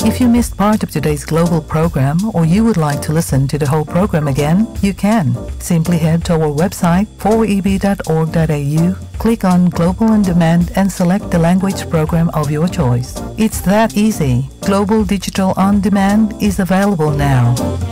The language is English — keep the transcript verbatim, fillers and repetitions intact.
If you missed part of today's global program or you would like to listen to the whole program again, you can. Simply head to our website four e b dot org dot a u, click on Global On Demand and select the language program of your choice. It's that easy. Global Digital On Demand is available now.